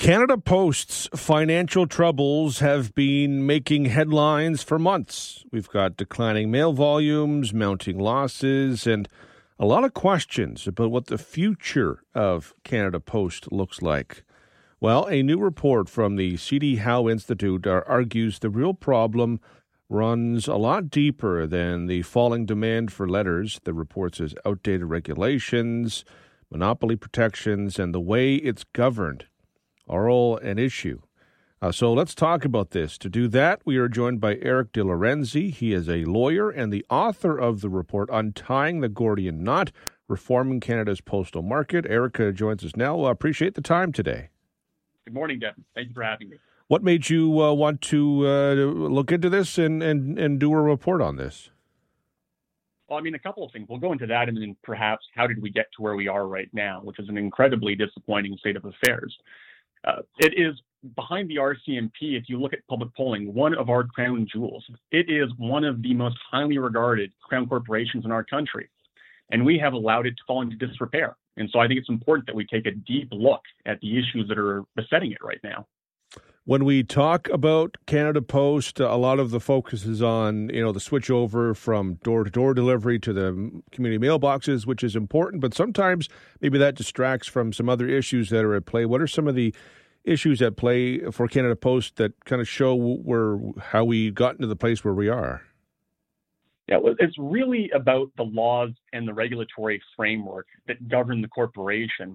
Canada Post's financial troubles have been making headlines for months. We've got declining mail volumes, mounting losses, and a lot of questions about what the future of Canada Post looks like. Well, a new report from the C.D. Howe Institute argues the real problem runs a lot deeper than the falling demand for letters. The report says outdated regulations, monopoly protections, and the way it's governed are all an issue. So let's talk about this. To do that, we are joined by Eric De Lorenzi. He is a lawyer and the author of the report, Untying the Gordian Knot, Reforming Canada's Postal Market. Eric joins us now. Appreciate the time today. Good morning, Devin. Thank you for having me. What made you want to look into this and do a report on this? Well, a couple of things. We'll go into that, and then perhaps how did we get to where we are right now, which is an incredibly disappointing state of affairs. It is behind the RCMP, if you look at public polling, one of our crown jewels. It is one of the most highly regarded crown corporations in our country, and we have allowed it to fall into disrepair. And so I think it's important that we take a deep look at the issues that are besetting it right now. When we talk about Canada Post, a lot of the focus is on, the switch over from door-to-door delivery to the community mailboxes, which is important, but sometimes maybe that distracts from some other issues that are at play. What are some of the issues at play for Canada Post that kind of show how we got into the place where we are? Yeah, well, it's really about the laws and the regulatory framework that govern the corporation.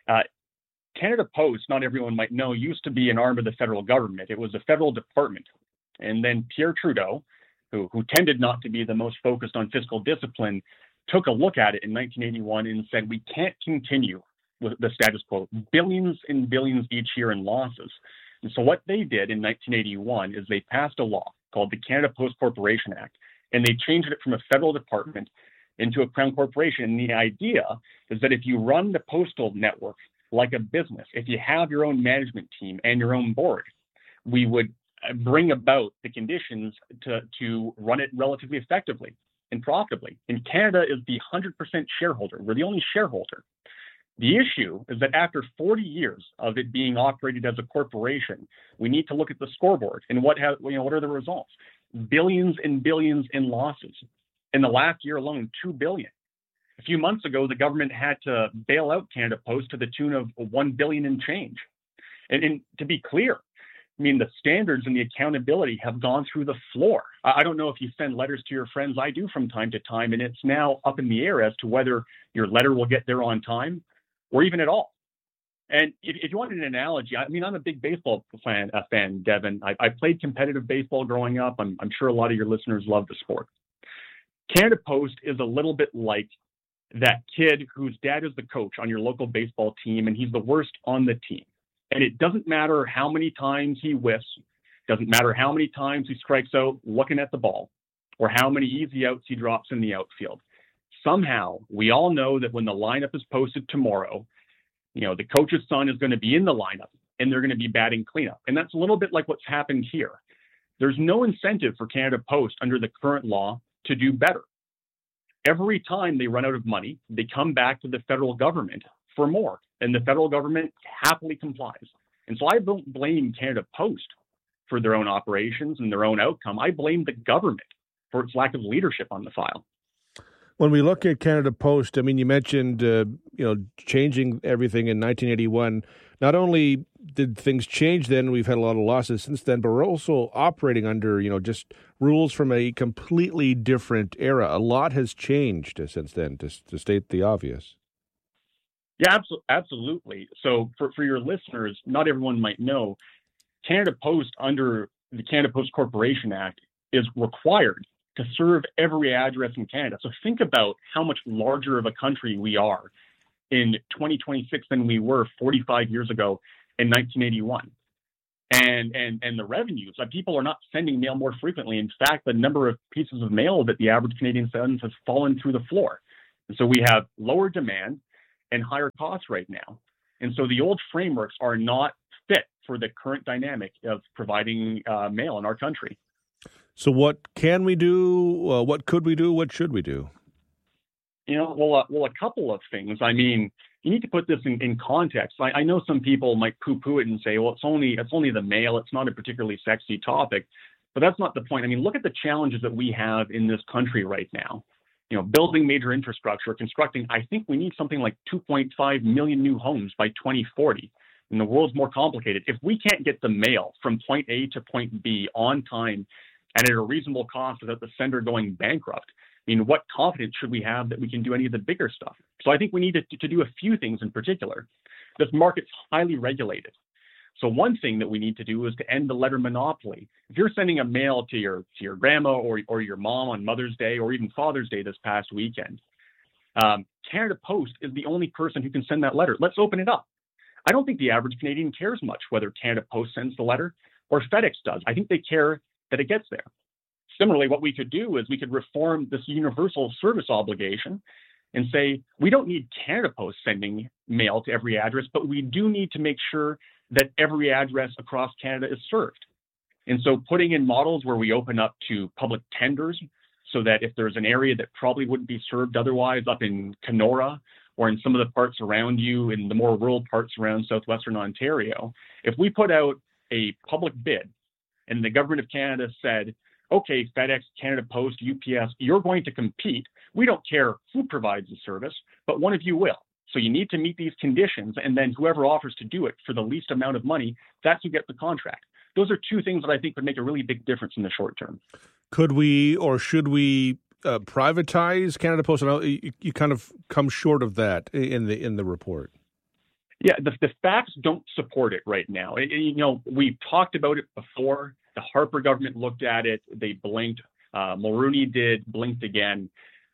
Canada Post, not everyone might know, used to be an arm of the federal government. It was a federal department. And then Pierre Trudeau, who tended not to be the most focused on fiscal discipline, took a look at it in 1981 and said, we can't continue with the status quo, billions and billions each year in losses. And so what they did in 1981 is they passed a law called the Canada Post Corporation Act, and they changed it from a federal department into a crown corporation. And the idea is that if you run the postal network like a business, if you have your own management team and your own board, we would bring about the conditions to run it relatively effectively and profitably. And Canada is the 100% shareholder. We're the only shareholder. The issue is that after 40 years of it being operated as a corporation, we need to look at the scoreboard and what are the results? Billions and billions in losses. In the last year alone, $2 billion. A few months ago, the government had to bail out Canada Post to the tune of $1 billion and change. And to be clear, the standards and the accountability have gone through the floor. I don't know if you send letters to your friends. I do from time to time, and it's now up in the air as to whether your letter will get there on time or even at all. And if you want an analogy, I'm a big baseball fan, Devin. I played competitive baseball growing up. I'm sure a lot of your listeners love the sport. Canada Post is a little bit like that kid whose dad is the coach on your local baseball team, and he's the worst on the team. And it doesn't matter how many times he whiffs, doesn't matter how many times he strikes out looking at the ball, or how many easy outs he drops in the outfield. Somehow, we all know that when the lineup is posted tomorrow, the coach's son is going to be in the lineup, and they're going to be batting cleanup. And that's a little bit like what's happened here. There's no incentive for Canada Post under the current law to do better. Every time they run out of money, they come back to the federal government for more, and the federal government happily complies. And so I don't blame Canada Post for their own operations and their own outcome. I blame the government for its lack of leadership on the file. When we look at Canada Post, you mentioned, changing everything in 1981. Not only did things change then, we've had a lot of losses since then, but we're also operating under, just rules from a completely different era. A lot has changed since then, to state the obvious. Yeah, absolutely. So for your listeners, not everyone might know, Canada Post under the Canada Post Corporation Act is required to serve every address in Canada. So think about how much larger of a country we are in 2026 than we were 45 years ago in 1981. And the revenues, people are not sending mail more frequently. In fact, the number of pieces of mail that the average Canadian sends has fallen through the floor. And so we have lower demand and higher costs right now. And so the old frameworks are not fit for the current dynamic of providing mail in our country. So what can we do? What could we do? What should we do? Well, a couple of things. you need to put this in context. I know some people might poo-poo it and say, well, it's only the mail. It's not a particularly sexy topic. But that's not the point. I mean, look at the challenges that we have in this country right now. Building major infrastructure, constructing, I think we need something like 2.5 million new homes by 2040. And the world's more complicated. If we can't get the mail from point A to point B on time and at a reasonable cost without the sender going bankrupt, I mean, what confidence should we have that we can do any of the bigger stuff? So I think we need to do a few things in particular. This market's highly regulated. So one thing that we need to do is to end the letter monopoly. If you're sending a mail to your grandma or your mom on Mother's Day or even Father's Day this past weekend, Canada Post is the only person who can send that letter. Let's open it up. I don't think the average Canadian cares much whether Canada Post sends the letter or FedEx does. I think they care that it gets there. Similarly, what we could do is we could reform this universal service obligation and say, we don't need Canada Post sending mail to every address, but we do need to make sure that every address across Canada is served. And so putting in models where we open up to public tenders so that if there's an area that probably wouldn't be served otherwise up in Kenora or in some of the parts around you in the more rural parts around southwestern Ontario, if we put out a public bid and the government of Canada said, okay, FedEx, Canada Post, UPS, you're going to compete. We don't care who provides the service, but one of you will. So you need to meet these conditions, and then whoever offers to do it for the least amount of money, that's who gets the contract. Those are two things that I think would make a really big difference in the short term. Could we or should we privatize Canada Post? You kind of come short of that in the report. Yeah, the facts don't support it right now. We've talked about it before. The Harper government looked at it. They blinked. Mulroney did, blinked again.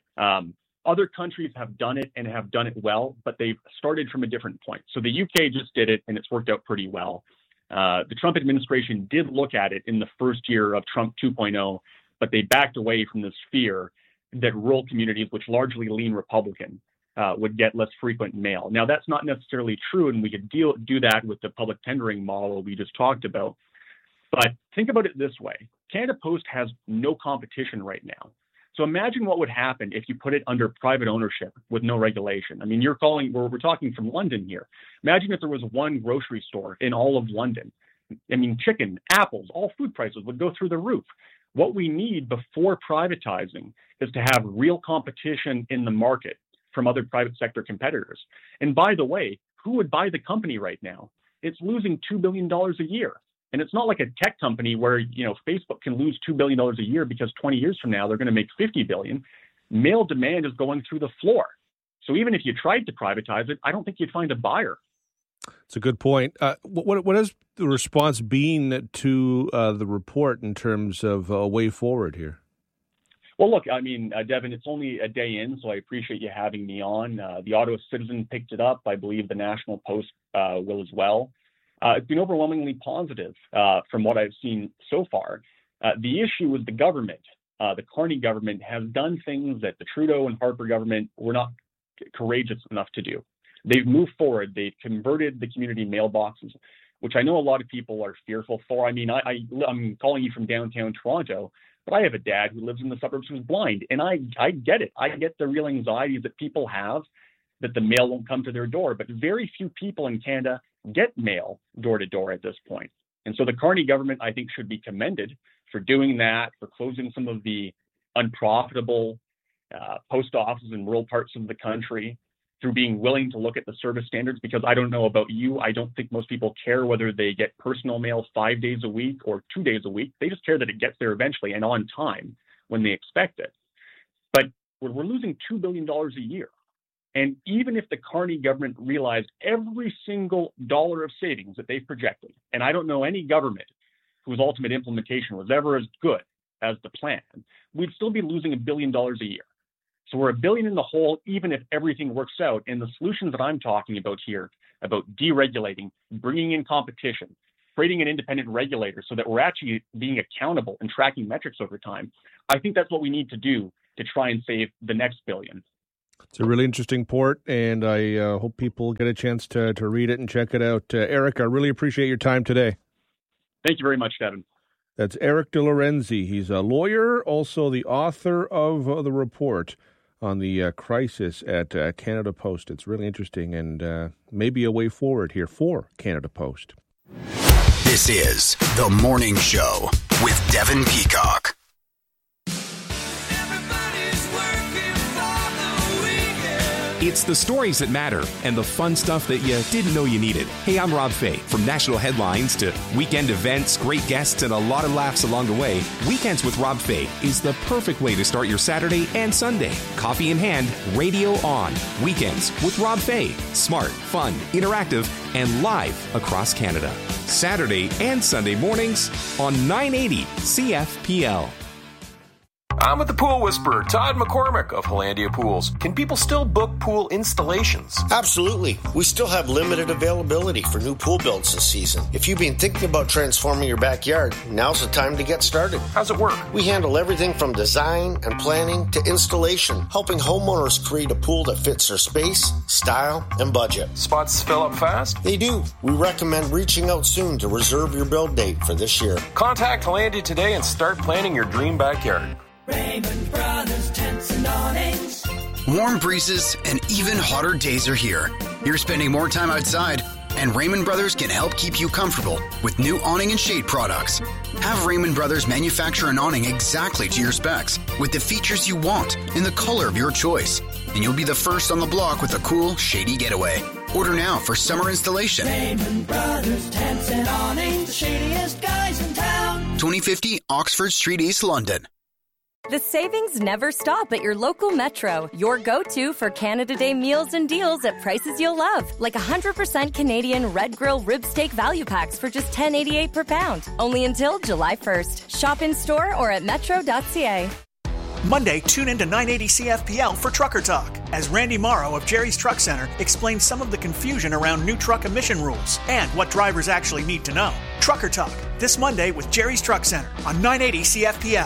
Other countries have done it and have done it well, but they've started from a different point. So the UK just did it, and it's worked out pretty well. The Trump administration did look at it in the first year of Trump 2.0, but they backed away from this fear that rural communities, which largely lean Republican, would get less frequent mail. Now, that's not necessarily true, and we could do that with the public tendering model we just talked about. But think about it this way. Canada Post has no competition right now. So imagine what would happen if you put it under private ownership with no regulation. I mean, we're talking from London here. Imagine if there was one grocery store in all of London. I mean, chicken, apples, all food prices would go through the roof. What we need before privatizing is to have real competition in the market from other private sector competitors. And by the way, who would buy the company right now? It's losing $2 billion a year. And it's not like a tech company where, Facebook can lose $2 billion a year because 20 years from now, they're going to make $50 billion. Mail demand is going through the floor. So even if you tried to privatize it, I don't think you'd find a buyer. It's a good point. What has the response been to the report in terms of a way forward here? Well, look, I mean, Devin, it's only a day in, so I appreciate you having me on. The Ottawa Citizen picked it up. I believe the National Post will as well. It's been overwhelmingly positive from what I've seen so far. The issue with the government, the Carney government, has done things that the Trudeau and Harper government were not courageous enough to do. They've moved forward. They've converted the community mailboxes, which I know a lot of people are fearful for. I mean, I'm calling you from downtown Toronto, but I have a dad who lives in the suburbs who's blind, and I get it. I get the real anxieties that people have that the mail won't come to their door, but very few people in Canada get mail door to door at this point. And so the Carney government, I think, should be commended for doing that, for closing some of the unprofitable post offices in rural parts of the country, through being willing to look at the service standards, because I don't know about you, I don't think most people care whether they get personal mail 5 days a week or 2 days a week. They just care that it gets there eventually and on time when they expect it. But we're losing $2 billion a year. And even if the Carney government realized every single dollar of savings that they've projected, and I don't know any government whose ultimate implementation was ever as good as the plan, we'd still be losing $1 billion a year. So we're $1 billion in the hole, even if everything works out. And the solutions that I'm talking about here, about deregulating, bringing in competition, creating an independent regulator so that we're actually being accountable and tracking metrics over time, I think that's what we need to do to try and save the next billion. It's a really interesting report, and I hope people get a chance to read it and check it out. Eric, I really appreciate your time today. Thank you very much, Devin. That's Eric De Lorenzi. He's a lawyer, also the author of the report on the crisis at Canada Post. It's really interesting and maybe a way forward here for Canada Post. This is The Morning Show with Devin Peacock. It's the stories that matter and the fun stuff that you didn't know you needed. Hey, I'm Rob Fay. From national headlines to weekend events, great guests, and a lot of laughs along the way, Weekends with Rob Fay is the perfect way to start your Saturday and Sunday. Coffee in hand, radio on. Weekends with Rob Fay. Smart, fun, interactive, and live across Canada. Saturday and Sunday mornings on 980 CFPL. I'm with the Pool Whisperer, Todd McCormick of Hollandia Pools. Can people still book pool installations? Absolutely. We still have limited availability for new pool builds this season. If you've been thinking about transforming your backyard, now's the time to get started. How's it work? We handle everything from design and planning to installation, helping homeowners create a pool that fits their space, style, and budget. Spots fill up fast? They do. We recommend reaching out soon to reserve your build date for this year. Contact Hollandia today and start planning your dream backyard. Raymond Brothers Tents and Awnings. Warm breezes and even hotter days are here. You're spending more time outside, and Raymond Brothers can help keep you comfortable with new awning and shade products. Have Raymond Brothers manufacture an awning exactly to your specs with the features you want in the color of your choice. And you'll be the first on the block with a cool, shady getaway. Order now for summer installation. Raymond Brothers Tents and Awnings, the shadiest guys in town. 2050 Oxford Street, East London. The savings never stop at your local Metro. Your go-to for Canada Day meals and deals at prices you'll love. Like 100% Canadian Red Grill Rib Steak Value Packs for just $10.88 per pound. Only until July 1st. Shop in-store or at metro.ca. Monday, tune in to 980 CFPL for Trucker Talk, as Randy Morrow of Jerry's Truck Center explains some of the confusion around new truck emission rules and what drivers actually need to know. Trucker Talk, this Monday with Jerry's Truck Center on 980 CFPL.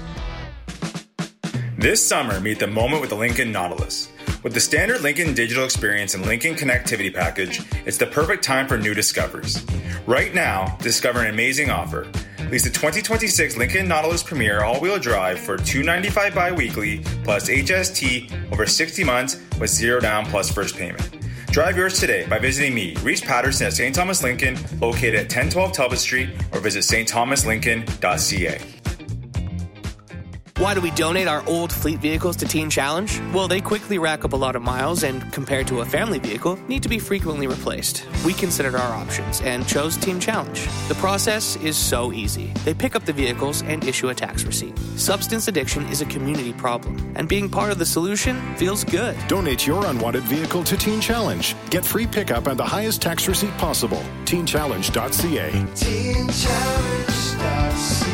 This summer, meet the moment with the Lincoln Nautilus. With the standard Lincoln digital experience and Lincoln connectivity package, it's the perfect time for new discoveries. Right now, discover an amazing offer. Lease the 2026 Lincoln Nautilus Premier all-wheel drive for $295 bi-weekly plus HST over 60 months with zero down plus first payment. Drive yours today by visiting me, Reese Patterson at St. Thomas Lincoln, located at 1012 Talbot Street, or visit stthomaslincoln.ca. Why do we donate our old fleet vehicles to Teen Challenge? Well, they quickly rack up a lot of miles and, compared to a family vehicle, need to be frequently replaced. We considered our options and chose Teen Challenge. The process is so easy. They pick up the vehicles and issue a tax receipt. Substance addiction is a community problem, and being part of the solution feels good. Donate your unwanted vehicle to Teen Challenge. Get free pickup and the highest tax receipt possible. TeenChallenge.ca. TeenChallenge.ca.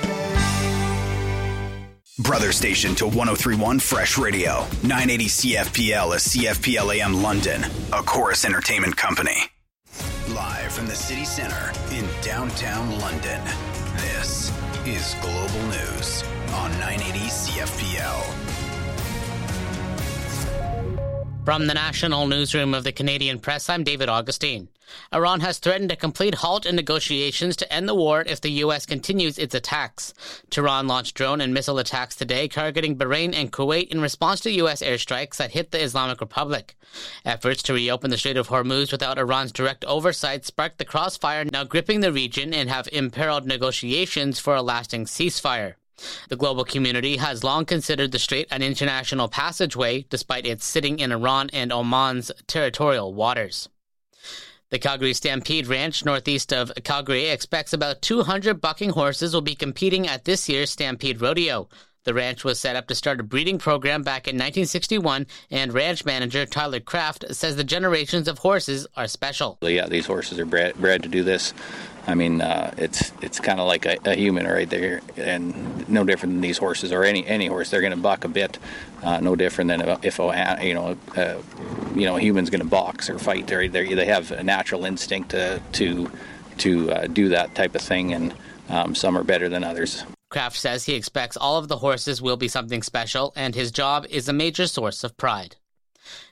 Brother station to 103.1 Fresh Radio. 980 CFPL is CFPL AM London, a Chorus Entertainment company. Live from the city centre in downtown London, this is Global News on 980 CFPL. From the National Newsroom of the Canadian Press, I'm David Augustine. Iran has threatened a complete halt in negotiations to end the war if the U.S. continues its attacks. Tehran launched drone and missile attacks today, targeting Bahrain and Kuwait in response to U.S. airstrikes that hit the Islamic Republic. Efforts to reopen the Strait of Hormuz without Iran's direct oversight sparked the crossfire now gripping the region and have imperiled negotiations for a lasting ceasefire. The global community has long considered the strait an international passageway, despite it sitting in Iran and Oman's territorial waters. The Calgary Stampede Ranch, northeast of Calgary, expects about 200 bucking horses will be competing at this year's Stampede Rodeo. The ranch was set up to start a breeding program back in 1961, and ranch manager Tyler Kraft says the generations of horses are special. Yeah, these horses are bred to do this. I mean, it's kind of like a human right there, and no different than these horses or any horse. They're going to buck a bit, no different than if a human's going to box or fight. They have a natural instinct to do that type of thing, and some are better than others. Kraft says he expects all of the horses will be something special, and his job is a major source of pride.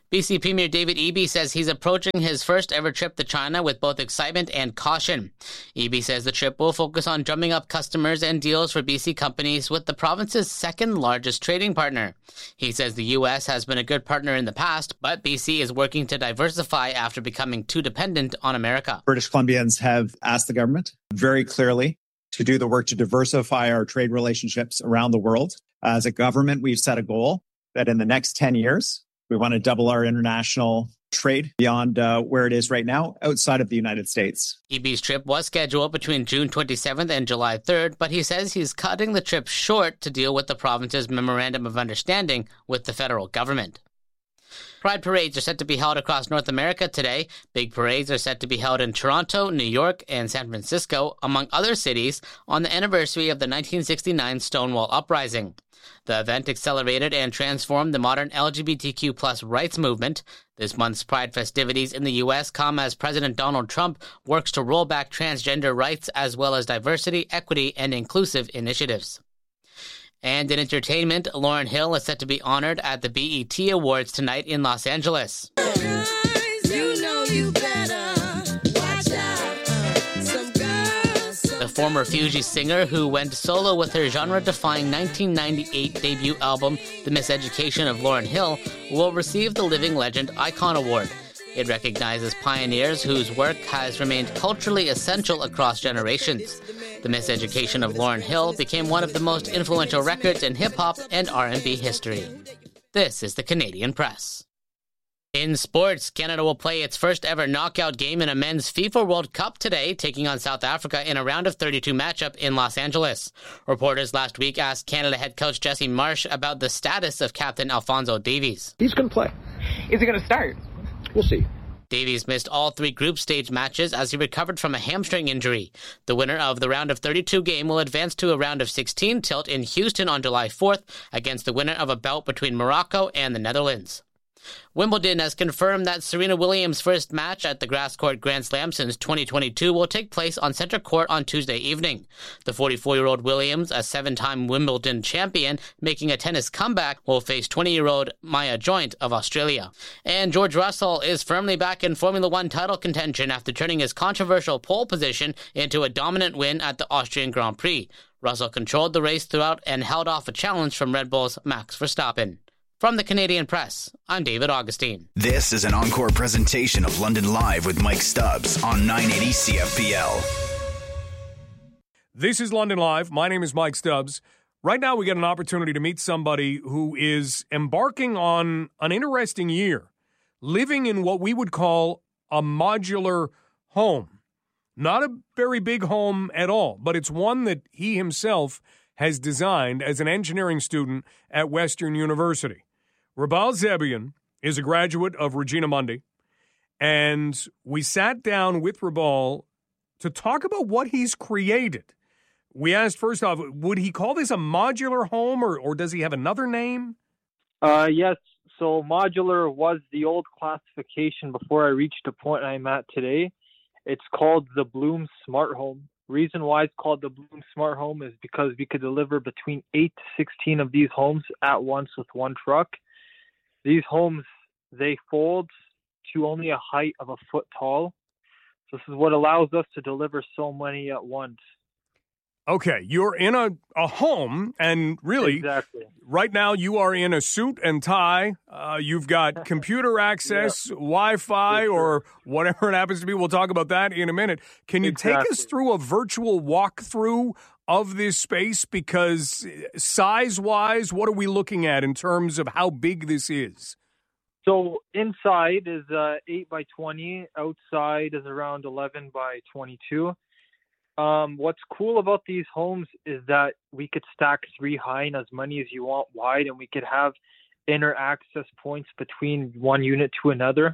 BC Premier David Eby says he's approaching his first ever trip to China with both excitement and caution. Eby says the trip will focus on drumming up customers and deals for BC companies with the province's second largest trading partner. He says the U.S. has been a good partner in the past, but BC is working to diversify after becoming too dependent on America. British Columbians have asked the government very clearly to do the work to diversify our trade relationships around the world. As a government, we've set a goal that in the next 10 years, we want to double our international trade beyond where it is right now outside of the United States. Eby's trip was scheduled between June 27th and July 3rd, but he says he's cutting the trip short to deal with the province's Memorandum of Understanding with the federal government. Pride parades are set to be held across North America today. Big parades are set to be held in Toronto, New York, and San Francisco, among other cities, on the anniversary of the 1969 Stonewall Uprising. The event accelerated and transformed the modern LGBTQ+ rights movement. This month's Pride festivities in the U.S. come as President Donald Trump works to roll back transgender rights as well as diversity, equity, and inclusive initiatives. And in entertainment, Lauryn Hill is set to be honored at the BET Awards tonight in Los Angeles. The former Fugees singer, who went solo with her genre-defying 1998 debut album, The Miseducation of Lauryn Hill, will receive the Living Legend Icon Award. It recognizes pioneers whose work has remained culturally essential across generations. The Miseducation of Lauryn Hill became one of the most influential records in hip-hop and R&B history. This is the Canadian Press. In sports, Canada will play its first ever knockout game in a men's FIFA World Cup today, taking on South Africa in a round of 32 matchup in Los Angeles. Reporters last week asked Canada head coach Jesse Marsh about the status of captain Alphonso Davies. He's going to play. Is he going to start? We'll see. Davies missed all 3 group stage matches as he recovered from a hamstring injury. The winner of the round of 32 game will advance to a round of 16 tilt in Houston on July 4th against the winner of a bout between Morocco and the Netherlands. Wimbledon has confirmed that Serena Williams' first match at the grass court Grand Slam since 2022 will take place on center court on Tuesday evening. The 44-year-old Williams, a 7-time Wimbledon champion, making a tennis comeback, will face 20-year-old Maya Joint of Australia. And George Russell is firmly back in Formula One title contention after turning his controversial pole position into a dominant win at the Austrian Grand Prix. Russell controlled the race throughout and held off a challenge from Red Bull's Max Verstappen. From the Canadian Press, I'm David Augustine. This is an encore presentation of London Live with Mike Stubbs on 980 CFPL. This is London Live. My name is Mike Stubbs. Right now we get an opportunity to meet somebody who is embarking on an interesting year, living in what we would call a modular home. Not a very big home at all, but it's one that he himself has designed as an engineering student at Western University. Rabal Zebian is a graduate of Regina Mundi, and we sat down with Rabal to talk about what he's created. We asked, first off, would he call this a modular home, or does he have another name? Yes, so modular was the old classification before I reached the point I'm at today. It's called the Bloom Smart Home. Reason why it's called the Bloom Smart Home is because we could deliver between 8 to 16 of these homes at once with one truck. These homes, they fold to only a height of a foot tall. So this is what allows us to deliver so many at once. Okay, you're in a home, and really, exactly. Right now you are in a suit and tie. You've got computer access, Wi-Fi, or whatever it happens to be. We'll talk about that in a minute. Can you take us through a virtual walkthrough of this space? Because size-wise, what are we looking at in terms of how big this is? So inside is 8 by 20. Outside is around 11 by 22. What's cool about these homes is that we could stack 3 high and as many as you want wide, and we could have inner access points between one unit to another.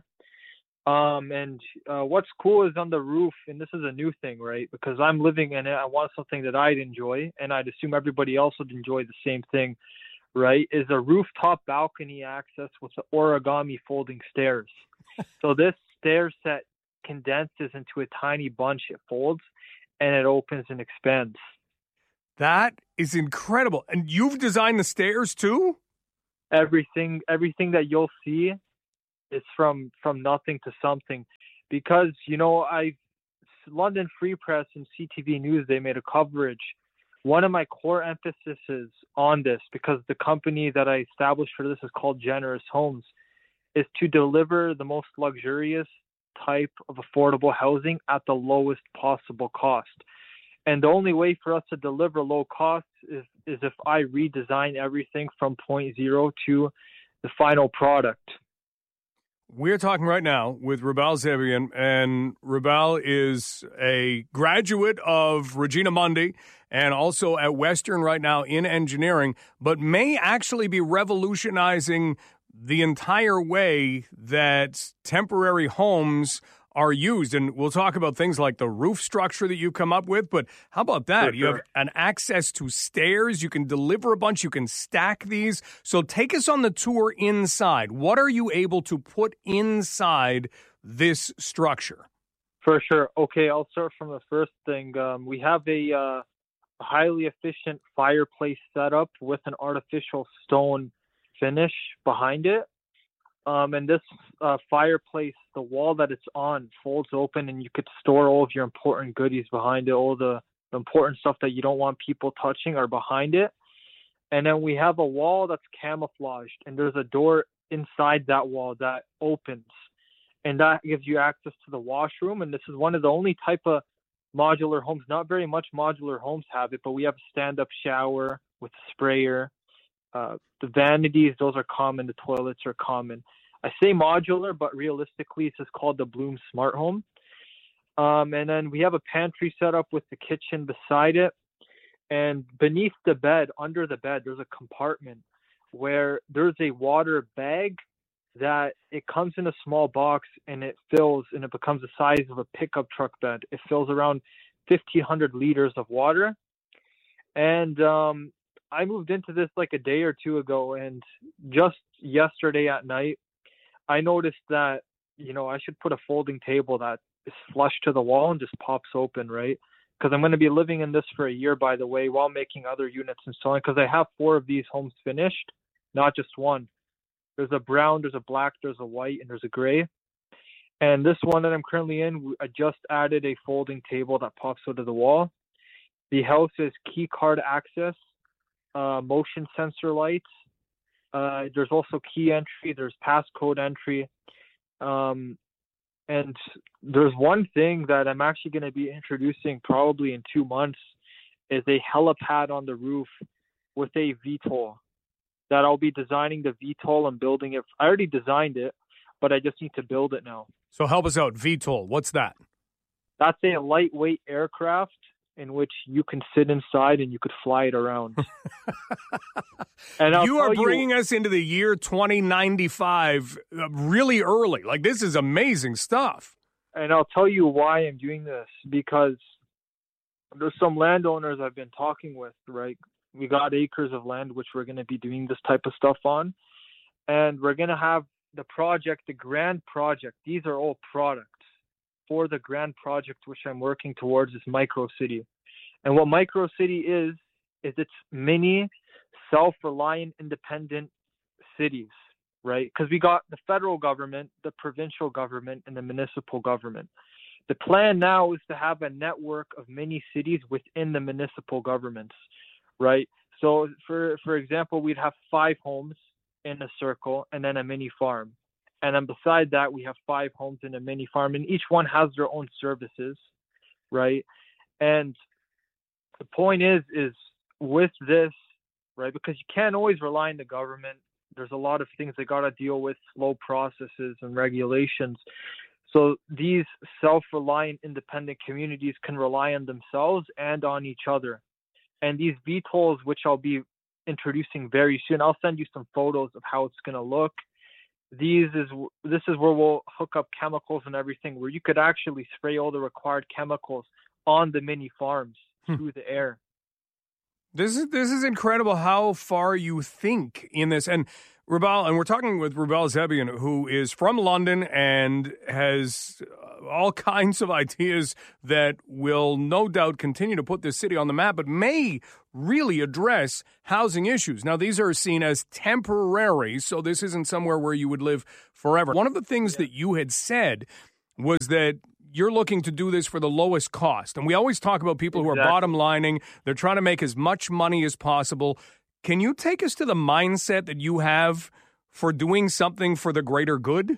What's cool is on the roof, and this is a new thing, right? Because I'm living in it, I want something that I'd enjoy, and I'd assume everybody else would enjoy the same thing, right? Is a rooftop balcony access with the origami folding stairs. So this stair set condenses into a tiny bunch. It folds, and it opens and expands. That is incredible. And you've designed the stairs too? Everything that you'll see it's from nothing to something, because London Free Press and CTV News, they made a coverage. One of my core emphases on this, because the company that I established for this is called Generous Homes, is to deliver the most luxurious type of affordable housing at the lowest possible cost. And the only way for us to deliver low costs is if I redesign everything from point zero to the final product. We're talking right now with Rubal Zebian, and Rubal is a graduate of Regina Mundi and also at Western right now in engineering, but may actually be revolutionizing the entire way that temporary homes are used. And we'll talk about things like the roof structure that you've come up with, but how about that? Sure. You have an access to stairs, you can deliver a bunch, you can stack these. So take us on the tour inside. What are you able to put inside this structure? For sure. Okay, I'll start from the first thing. We have a highly efficient fireplace setup with an artificial stone finish behind it. And this fireplace, the wall that it's on folds open, and you could store all of your important goodies behind it. All the important stuff that you don't want people touching are behind it. And then we have a wall that's camouflaged, and there's a door inside that wall that opens, and that gives you access to the washroom. And this is one of the only type of modular homes, not very much modular homes have it, but we have a stand-up shower with a sprayer. The vanities, those are common. The toilets are common. I say modular, but realistically, it's just called the Bloom Smart Home. And then we have a pantry set up with the kitchen beside it. And beneath the bed, under the bed, there's a compartment where there's a water bag that it comes in a small box, and it fills, and it becomes the size of a pickup truck bed. It fills around 1,500 liters of water. And I moved into this like a day or two ago, and just yesterday at night, I noticed that, I should put a folding table that is flush to the wall and just pops open, right? Because I'm going to be living in this for a year, by the way, while making other units and so on, because I have 4 of these homes finished, not just one. There's a brown, there's a black, there's a white, and there's a gray. And this one that I'm currently in, I just added a folding table that pops out of the wall. The house is key card access. Motion sensor lights. There's also key entry. There's passcode entry. And there's one thing that I'm actually going to be introducing probably in 2 months is a helipad on the roof with a VTOL that I'll be designing the VTOL and building it. I already designed it, but I just need to build it now. So help us out. VTOL, what's that? That's a lightweight aircraft in which you can sit inside and you could fly it around. And you are bringing us into the year 2095 really early. Like, this is amazing stuff. And I'll tell you why I'm doing this, because there's some landowners I've been talking with, right? We got acres of land which we're going to be doing this type of stuff on. And we're going to have the project, the grand project. These are all products for the grand project which I'm working towards, is Micro City. And what Micro City is it's mini, self-reliant, independent cities, right? Because we got the federal government, the provincial government, and the municipal government. The plan now is to have a network of mini cities within the municipal governments, right? So, for example, we'd have 5 homes in a circle and then a mini farm. And then beside that, we have 5 homes in a mini farm, and each one has their own services, right? And the point is with this, right, because you can't always rely on the government. There's a lot of things they got to deal with, slow processes and regulations. So these self-reliant, independent communities can rely on themselves and on each other. And these VTOLs, which I'll be introducing very soon, I'll send you some photos of how it's going to look. This is where we'll hook up chemicals and everything, where you could actually spray all the required chemicals on the mini farms through the air. This is incredible how far you think in this. And Rubal, and we're talking with Rubal Zebian, who is from London and has all kinds of ideas that will no doubt continue to put this city on the map, but may really address housing issues. Now, these are seen as temporary, so this isn't somewhere where you would live forever. One of the things that you had said was that you're looking to do this for the lowest cost. And we always talk about people who are bottom lining. They're trying to make as much money as possible. Can you take us to the mindset that you have for doing something for the greater good?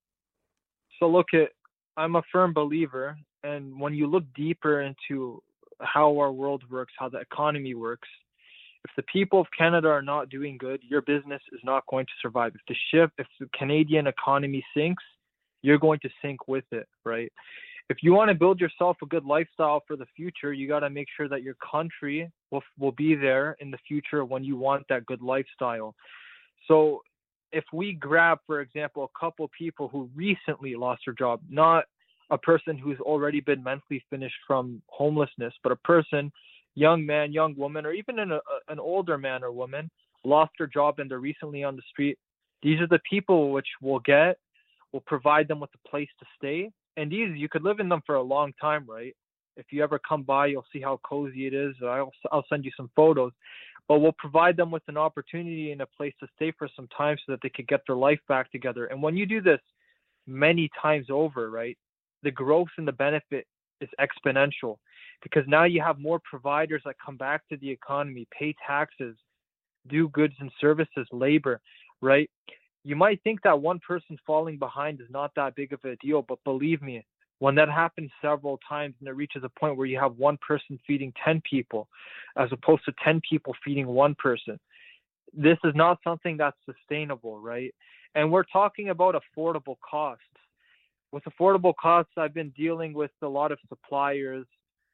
So look, I'm a firm believer, and when you look deeper into how our world works, how the economy works, if the people of Canada are not doing good, your business is not going to survive. If the Canadian economy sinks, you're going to sink with it, right? If you want to build yourself a good lifestyle for the future, you got to make sure that your country will be there in the future when you want that good lifestyle. So if we grab, for example, a couple people who recently lost their job, not a person who's already been mentally finished from homelessness, but a person, young man, young woman, or even an older man or woman, lost their job and they're recently on the street. These are the people which will provide them with a place to stay. And these, you could live in them for a long time, right? If you ever come by, you'll see how cozy it is. I'll send you some photos. But we'll provide them with an opportunity and a place to stay for some time so that they could get their life back together. And when you do this many times over, right, the growth and the benefit is exponential, because now you have more providers that come back to the economy, pay taxes, do goods and services, labor, right? You might think that one person falling behind is not that big of a deal, but believe me, when that happens several times and it reaches a point where you have one person feeding 10 people as opposed to 10 people feeding one person, this is not something that's sustainable, right? And we're talking about affordable costs. With affordable costs, I've been dealing with a lot of suppliers.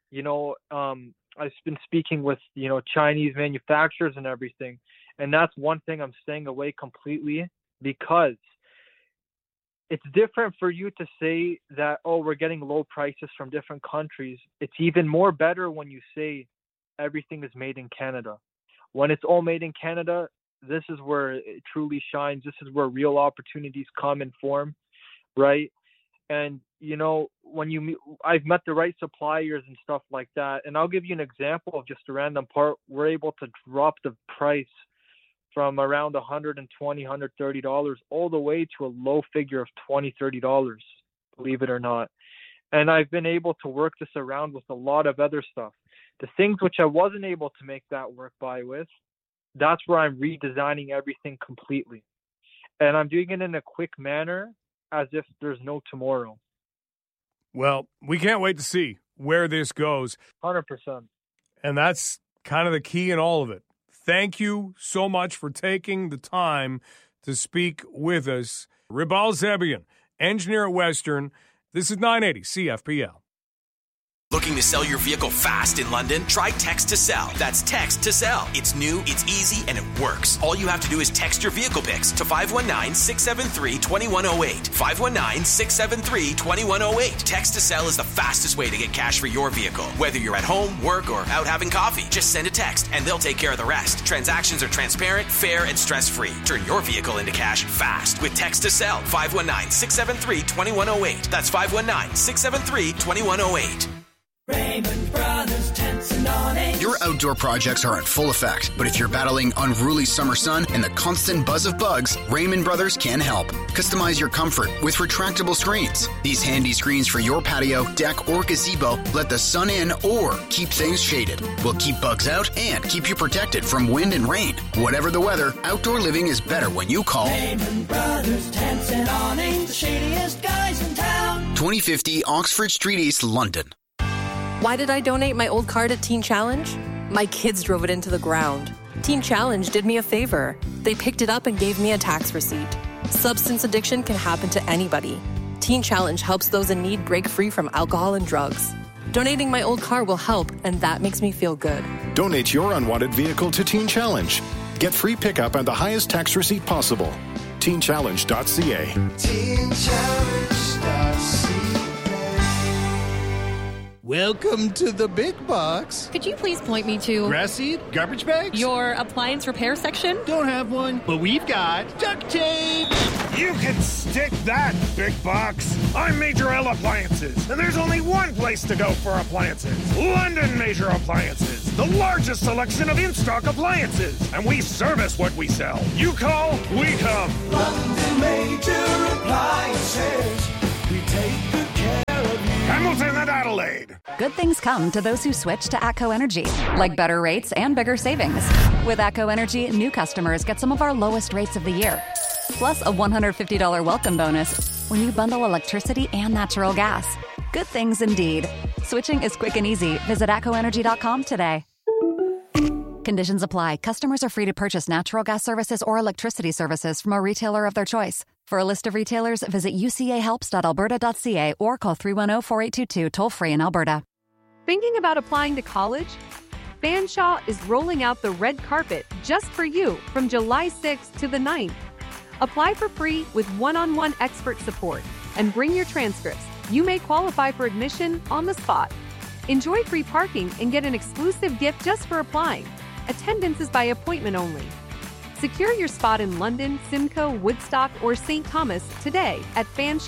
I've been speaking with, Chinese manufacturers and everything. And that's one thing I'm staying away completely, because it's different for you to say that, we're getting low prices from different countries. It's even more better when you say everything is made in Canada. When it's all made in Canada, this is where it truly shines. This is where real opportunities come and form, right? And, I've met the right suppliers and stuff like that. And I'll give you an example of just a random part. We're able to drop the price from around $120, $130 all the way to a low figure of $20, $30, believe it or not. And I've been able to work this around with a lot of other stuff. The things which I wasn't able to make that work with, that's where I'm redesigning everything completely. And I'm doing it in a quick manner as if there's no tomorrow. Well, we can't wait to see where this goes. 100%. And that's kind of the key in all of it. Thank you so much for taking the time to speak with us. Rubal Zebian, engineer at Western. This is 980 CFPL. Looking to sell your vehicle fast in London? Try Text to Sell. That's Text to Sell. It's new, it's easy, and it works. All you have to do is text your vehicle pics to 519-673-2108. 519-673-2108. Text to Sell is the fastest way to get cash for your vehicle. Whether you're at home, work, or out having coffee, just send a text and they'll take care of the rest. Transactions are transparent, fair, and stress-free. Turn your vehicle into cash fast with Text to Sell. 519-673-2108. That's 519-673-2108. Raymond Brothers Tents and Awnings. Your outdoor projects are in full effect, but if you're battling unruly summer sun and the constant buzz of bugs, Raymond Brothers can help. Customize your comfort with retractable screens. These handy screens for your patio, deck, or gazebo let the sun in or keep things shaded. Will keep bugs out and keep you protected from wind and rain. Whatever the weather, outdoor living is better when you call Raymond Brothers Tents and Awnings, the shadiest guys in town. 2050 Oxford Street East, London. Why did I donate my old car to Teen Challenge? My kids drove it into the ground. Teen Challenge did me a favor. They picked it up and gave me a tax receipt. Substance addiction can happen to anybody. Teen Challenge helps those in need break free from alcohol and drugs. Donating my old car will help, and that makes me feel good. Donate your unwanted vehicle to Teen Challenge. Get free pickup and the highest tax receipt possible. TeenChallenge.ca. TeenChallenge.ca. Welcome to the big box. Could you please point me to Grass seed? Garbage bags? your appliance repair section? Don't have one, but we've got duct tape. You can stick that, big box. I'm Major L Appliances, and there's only one place to go for appliances. London Major Appliances, the largest selection of in-stock appliances. And we service what we sell. You call, we come. London Major Appliances. We take good care of you. Hamilton and Adelaide. Good things come to those who switch to ATCO Energy, like better rates and bigger savings. With ATCO Energy, new customers get some of our lowest rates of the year, plus a $150 welcome bonus when you bundle electricity and natural gas. Good things indeed. Switching is quick and easy. Visit ATCOenergy.com today. Conditions apply. Customers are free to purchase natural gas services or electricity services from a retailer of their choice. For a list of retailers, visit ucahelps.alberta.ca or call 310-4822 toll-free in Alberta. Thinking about applying to college? Fanshawe is rolling out the red carpet just for you from July 6th to the 9th. Apply for free with one-on-one expert support and bring your transcripts. You may qualify for admission on the spot. Enjoy free parking and get an exclusive gift just for applying. Attendance is by appointment only. Secure your spot in London, Simcoe, Woodstock, or St. Thomas today at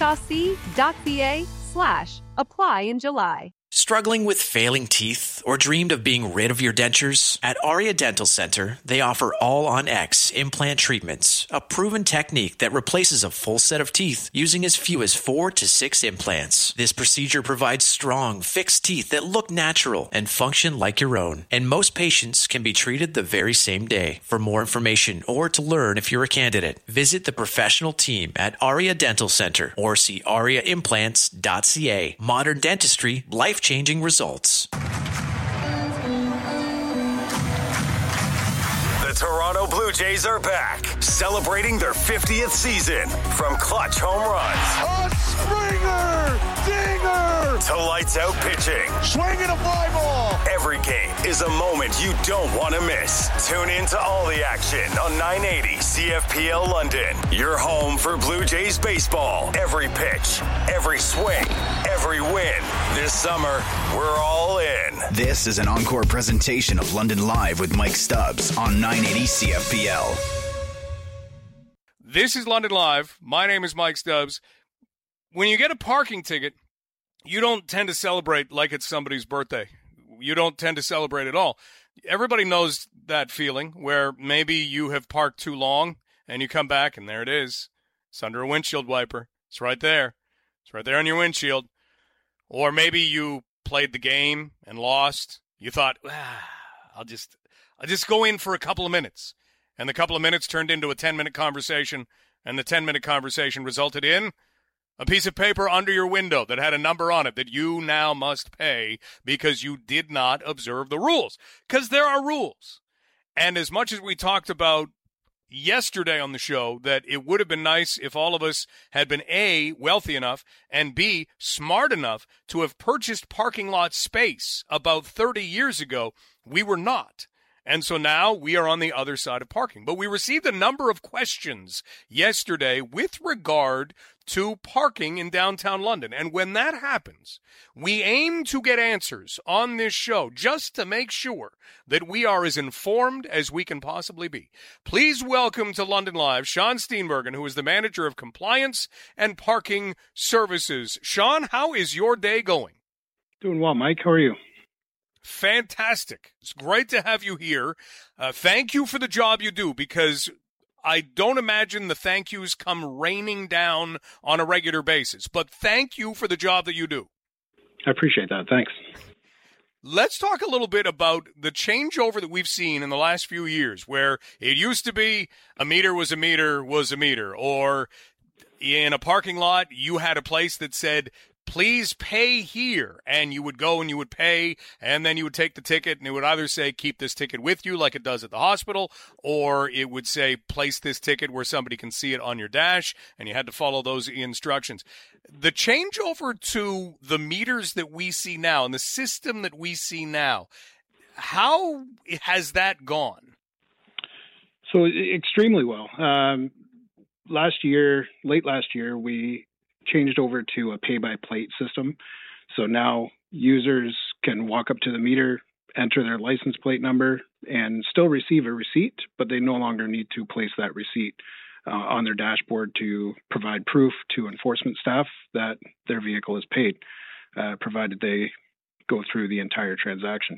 fanshawec.ca/apply in July. Struggling with failing teeth or dreamed of being rid of your dentures? At Aria Dental Center, they offer all-on-X implant treatments, a proven technique that replaces a full set of teeth using as few as 4 to 6 implants. This procedure provides strong, fixed teeth that look natural and function like your own, and most patients can be treated the very same day. For more information or to learn if you're a candidate, visit the professional team at Aria Dental Center or see ariaimplants.ca. Modern dentistry, life-changing results. The Toronto Blue Jays are back, celebrating their 50th season. From clutch home runs, A Springer! Dinger! to lights out pitching. Swinging a fly ball! Every game is a moment you don't want to miss. Tune in to all the action on 980 CFPL London. Your home for Blue Jays baseball. Every pitch, every swing, every win. This summer, we're all in. This is an encore presentation of London Live with Mike Stubbs on 980 CFPL. This is London Live. My name is Mike Stubbs. When you get a parking ticket, you don't tend to celebrate like it's somebody's birthday. You don't tend to celebrate at all. Everybody knows that feeling where maybe you have parked too long and you come back and there it is. It's under a windshield wiper. It's right there. It's right there on your windshield. Or maybe you played the game and lost. You thought, I'll just go in for a couple of minutes. And the couple of minutes turned into a 10-minute conversation, and the 10-minute conversation resulted in a piece of paper under your window that had a number on it that you now must pay because you did not observe the rules. Because there are rules. And as much as we talked about yesterday on the show that it would have been nice if all of us had been A, wealthy enough, and B, smart enough to have purchased parking lot space about 30 years ago, we were not. And so now we are on the other side of parking. But we received a number of questions yesterday with regard to parking in downtown London. And when that happens, we aim to get answers on this show just to make sure that we are as informed as we can possibly be. Please welcome to London Live Sean Steenbergen, who is the manager of compliance and parking services. Sean, how is your day going? Doing well, Mike. How are you? Fantastic. It's great to have you here. Thank you for the job you do, because I don't imagine the thank yous come raining down on a regular basis. But thank you for the job that you do. I appreciate that. Thanks. Let's talk a little bit about the changeover that we've seen in the last few years, where it used to be a meter was a meter was a meter, or in a parking lot, you had a place that said, please pay here, and you would go and you would pay, and then you would take the ticket, and it would either say, keep this ticket with you like it does at the hospital, or it would say, place this ticket where somebody can see it on your dash, and you had to follow those instructions. The changeover to the meters that we see now and the system that we see now, how has that gone? So extremely well. Late last year, we changed over to a pay-by-plate system. So now users can walk up to the meter, enter their license plate number, and still receive a receipt, but they no longer need to place that receipt on their dashboard to provide proof to enforcement staff that their vehicle is paid, provided they go through the entire transaction.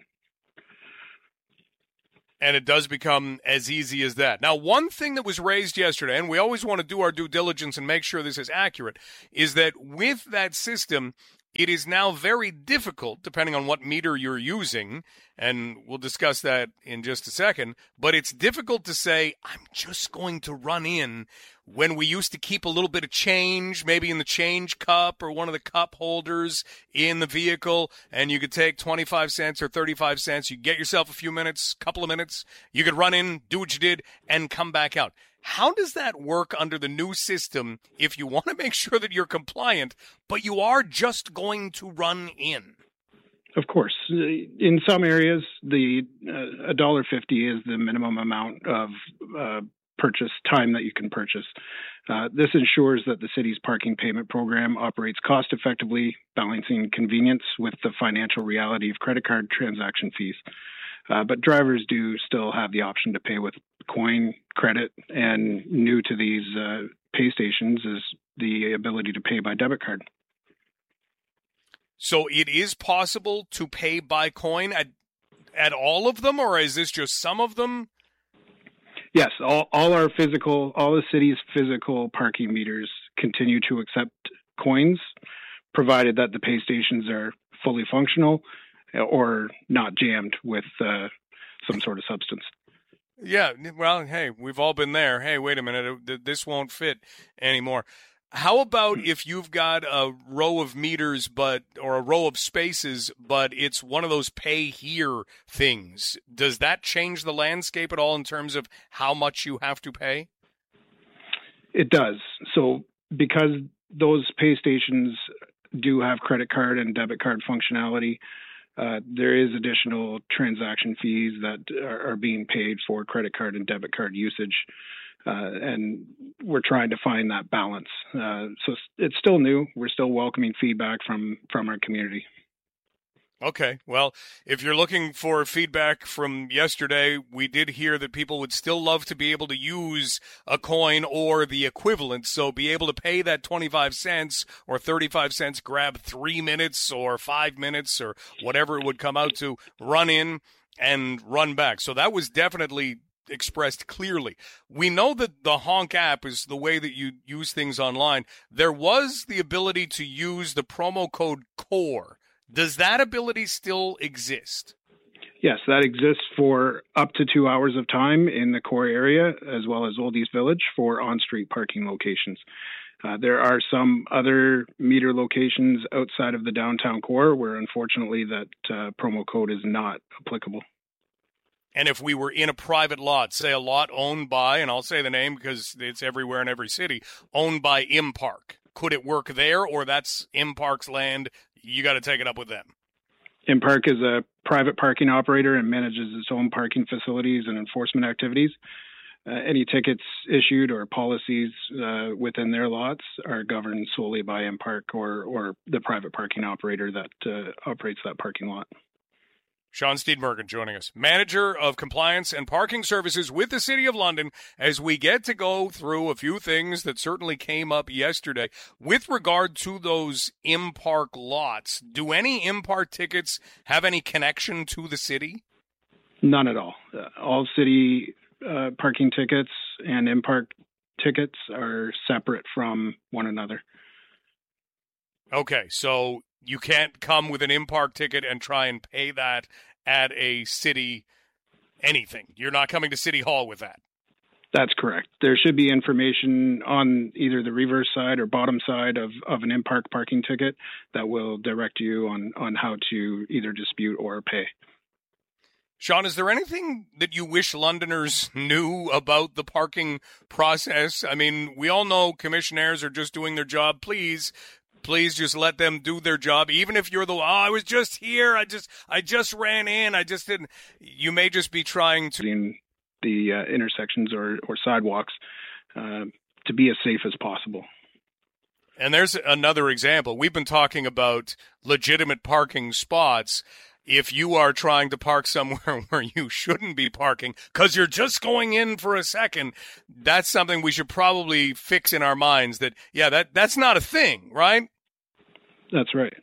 And it does become as easy as that. Now, one thing that was raised yesterday, and we always want to do our due diligence and make sure this is accurate, is that with that system, it is now very difficult, depending on what meter you're using, and we'll discuss that in just a second, but it's difficult to say, I'm just going to run in, when we used to keep a little bit of change, maybe in the change cup or one of the cup holders in the vehicle, and you could take 25 cents or 35 cents, you get yourself a few minutes, couple of minutes, you could run in, do what you did, and come back out. How does that work under the new system if you want to make sure that you're compliant, but you are just going to run in? Of course. In some areas, the $1.50 is the minimum amount of purchase time that you can purchase. This ensures that the city's parking payment program operates cost effectively, balancing convenience with the financial reality of credit card transaction fees. But drivers do still have the option to pay with coin, credit, and new to these pay stations is the ability to pay by debit card. So it is possible to pay by coin at all of them, or is this just some of them? Yes, all the city's physical parking meters continue to accept coins, provided that the pay stations are fully functional or not jammed with some sort of substance. Yeah, well, hey, we've all been there. Hey, wait a minute, this won't fit anymore. How about if you've got a row of meters or a row of spaces, but it's one of those pay here things? Does that change the landscape at all in terms of how much you have to pay? It does. So because those pay stations do have credit card and debit card functionality, there is additional transaction fees that are being paid for credit card and debit card usage. And we're trying to find that balance. So it's still new. We're still welcoming feedback from our community. Okay. Well, if you're looking for feedback from yesterday, we did hear that people would still love to be able to use a coin or the equivalent. So be able to pay that 25 cents or 35 cents, grab 3 minutes or 5 minutes or whatever it would come out to, run in and run back. So that was definitely expressed clearly. We know that the Honk app is the way that you use things online. There was the ability to use the promo code CORE. Does that ability still exist? Yes, that exists for up to 2 hours of time in the core area, as well as Old East Village for on-street parking locations. There are some other meter locations outside of the downtown core where, unfortunately, that promo code is not applicable. And if we were in a private lot, say a lot owned by, and I'll say the name because it's everywhere in every city, owned by Impark, could it work there, or that's Impark's land? You got to take it up with them. Impark is a private parking operator and manages its own parking facilities and enforcement activities. Any tickets issued or policies within their lots are governed solely by Impark or the private parking operator that operates that parking lot. Sean Steedmergen joining us, Manager of Compliance and Parking Services with the City of London, as we get to go through a few things that certainly came up yesterday. With regard to those Impark lots, do any Impark tickets have any connection to the city? None at all. All city parking tickets and Impark tickets are separate from one another. Okay, so you can't come with an Impark ticket and try and pay that at a city anything. You're not coming to City Hall with that. That's correct. There should be information on either the reverse side or bottom side of an Impark parking ticket that will direct you on how to either dispute or pay. Sean, is there anything that you wish Londoners knew about the parking process? I mean, we all know commissionaires are just doing their job. Please just let them do their job. Even if you're I was just here. I just ran in. I just didn't. You may just be trying to in the intersections or sidewalks to be as safe as possible. And there's another example. We've been talking about legitimate parking spots. If you are trying to park somewhere where you shouldn't be parking because you're just going in for a second, that's something we should probably fix in our minds that, that's not a thing, right? That's right.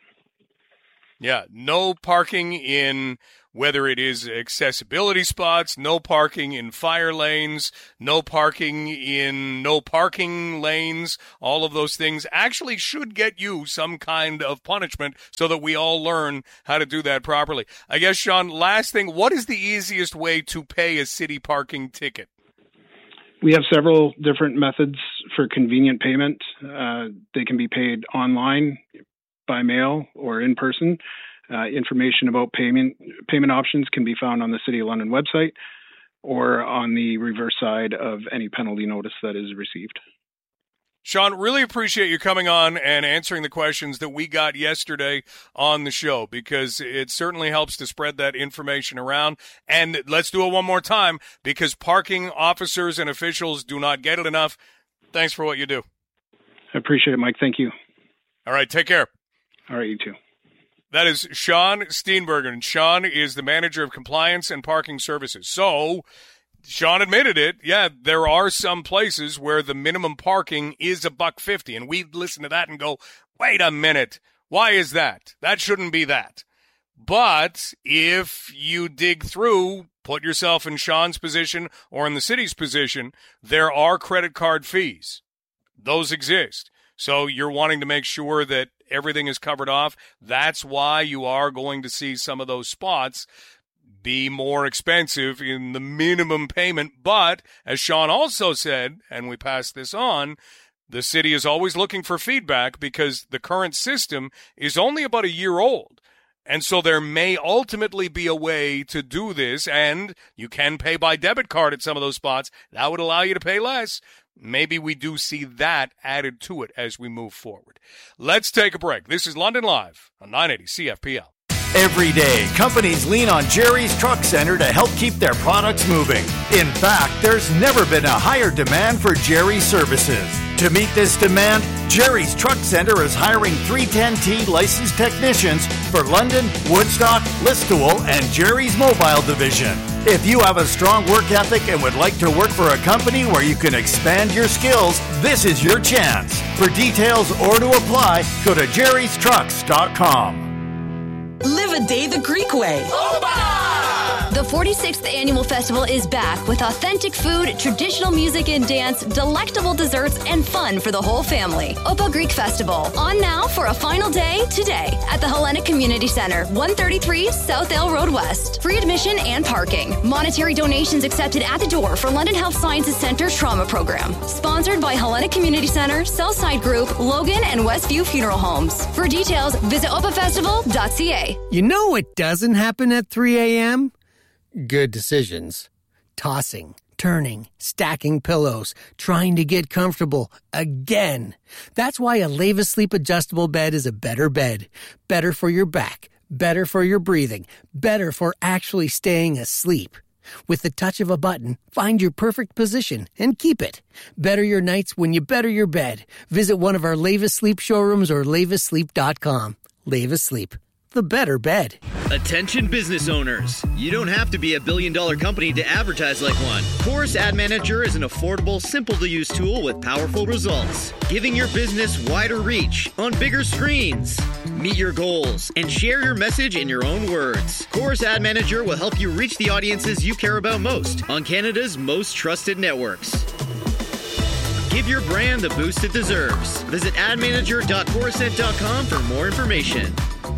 Yeah, no parking in whether it is accessibility spots, no parking in fire lanes, no parking in no parking lanes, all of those things actually should get you some kind of punishment so that we all learn how to do that properly. I guess, Sean, last thing, what is the easiest way to pay a city parking ticket? We have several different methods for convenient payment. They can be paid online, by mail, or in person. Information about payment options can be found on the City of London website or on the reverse side of any penalty notice that is received. Sean, really appreciate you coming on and answering the questions that we got yesterday on the show, because it certainly helps to spread that information around. And let's do it one more time, because parking officers and officials do not get it enough. Thanks for what you do. I appreciate it, Mike. Thank you. All right, take care. All right, you too. That is Sean Steenbergen, and Sean is the manager of compliance and parking services. So, Sean admitted it. Yeah, there are some places where the minimum parking is $1.50, and we listen to that and go, wait a minute, why is that? That shouldn't be that. But if you dig through, put yourself in Sean's position or in the city's position, there are credit card fees. Those exist. So you're wanting to make sure that everything is covered off. That's why you are going to see some of those spots be more expensive in the minimum payment. But as Sean also said, and we pass this on, the city is always looking for feedback because the current system is only about a year old. And so there may ultimately be a way to do this, and you can pay by debit card at some of those spots. That would allow you to pay less. Maybe we do see that added to it as we move forward. Let's take a break. This is London Live on 980 CFPL. Every day, companies lean on Jerry's Truck Center to help keep their products moving. In fact, there's never been a higher demand for Jerry's services. To meet this demand, Jerry's Truck Center is hiring 310T licensed technicians for London, Woodstock, Listowel, and Jerry's Mobile Division. If you have a strong work ethic and would like to work for a company where you can expand your skills, this is your chance. For details or to apply, go to jerrystrucks.com. Live a day the Greek way. The 46th annual festival is back with authentic food, traditional music and dance, delectable desserts, and fun for the whole family. Opa Greek Festival, on now for a final day today at the Hellenic Community Center, 133 South Ale Road West. Free admission and parking. Monetary donations accepted at the door for London Health Sciences Center Trauma Program. Sponsored by Hellenic Community Center, Southside Group, Logan, and Westview Funeral Homes. For details, visit opafestival.ca. You know what doesn't happen at 3 a.m.? Good decisions. Tossing, turning, stacking pillows, trying to get comfortable again. That's why a Leva Sleep adjustable bed is a better bed. Better for your back, better for your breathing, better for actually staying asleep. With the touch of a button, find your perfect position and keep it. Better your nights when you better your bed. Visit one of our Leva Sleep showrooms or levasleep.com. Leva Sleep. The better bed. Attention business owners. You don't have to be a billion-dollar company to advertise like one. Chorus Ad Manager is an affordable, simple-to-use tool with powerful results, giving your business wider reach on bigger screens. Meet your goals and share your message in your own words. Chorus Ad Manager will help you reach the audiences you care about most on Canada's most trusted networks. Give your brand the boost it deserves. Visit admanager.chorusnet.com for more information.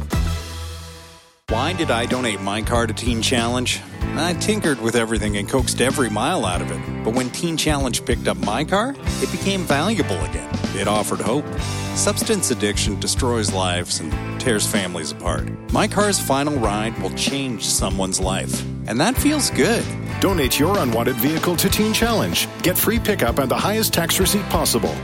Why did I donate my car to Teen Challenge? I tinkered with everything and coaxed every mile out of it. But when Teen Challenge picked up my car, it became valuable again. It offered hope. Substance addiction destroys lives and tears families apart. My car's final ride will change someone's life. And that feels good. Donate your unwanted vehicle to Teen Challenge. Get free pickup and the highest tax receipt possible.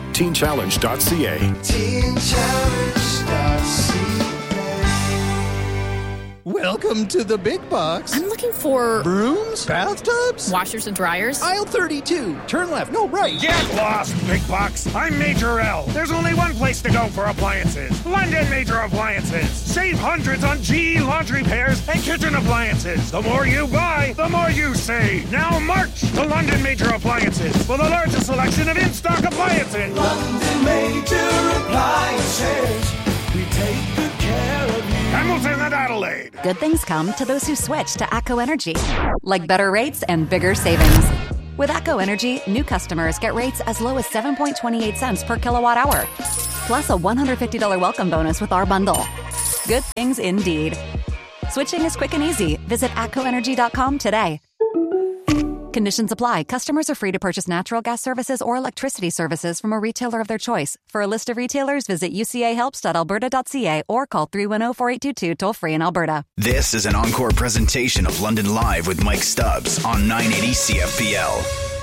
TeenChallenge.ca. TeenChallenge.ca. Welcome to the big box. I'm looking for... brooms? Bathtubs? Washers and dryers? Aisle 32. Turn left. No, right. Get lost, big box. I'm Major L. There's only one place to go for appliances. London Major Appliances. Save hundreds on GE laundry pairs and kitchen appliances. The more you buy, the more you save. Now march to London Major Appliances for the largest selection of in-stock appliances. London Major Appliances. We take good care of you. Hamilton and Adelaide. Good things come to those who switch to ATCO Energy, like better rates and bigger savings. With ATCO Energy, new customers get rates as low as 7.28 cents per kilowatt hour, plus a $150 welcome bonus with our bundle. Good things indeed. Switching is quick and easy. Visit atcoenergy.com today. Conditions apply. Customers are free to purchase natural gas services or electricity services from a retailer of their choice. For a list of retailers, visit ucahelps.alberta.ca or call 310-4822 toll-free in Alberta. This is an encore presentation of London Live with Mike Stubbs on 980 CFPL.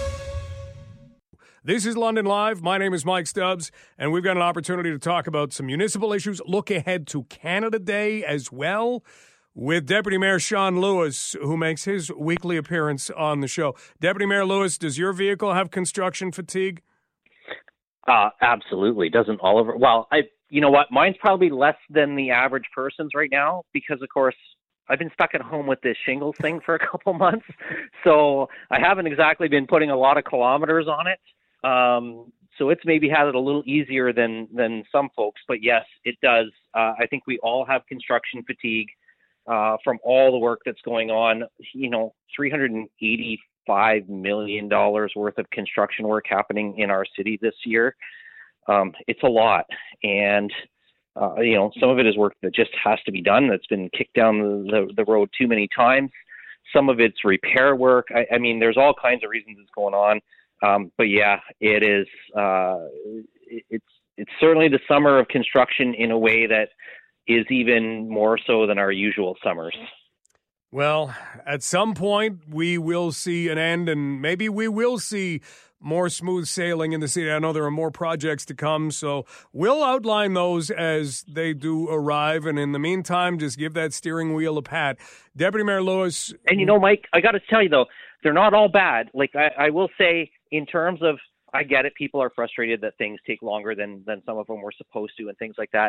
This is London Live. My name is Mike Stubbs, and we've got an opportunity to talk about some municipal issues. Look ahead to Canada Day as well, with Deputy Mayor Sean Lewis, who makes his weekly appearance on the show. Deputy Mayor Lewis, does your vehicle have construction fatigue? Absolutely. Doesn't all over. Well, you know what? Mine's probably less than the average person's right now because, of course, I've been stuck at home with this shingles thing for a couple months. So I haven't exactly been putting a lot of kilometers on it. So it's maybe had it a little easier than some folks. But yes, it does. I think we all have construction fatigue. From all the work that's going on, you know, $385 million worth of construction work happening in our city this year. It's a lot. And, you know, some of it is work that just has to be done. That's been kicked down the road too many times. Some of it's repair work. I mean, there's all kinds of reasons it's going on. But yeah, it is, it's certainly the summer of construction in a way that is even more so than our usual summers. Well, at some point we will see an end, and maybe we will see more smooth sailing in the city. I know there are more projects to come, so we'll outline those as they do arrive. And in the meantime, just give that steering wheel a pat. Deputy Mayor Lewis. And you know, Mike, I got to tell you, though, they're not all bad. Like I will say, in terms of, I get it, people are frustrated that things take longer than some of them were supposed to and things like that.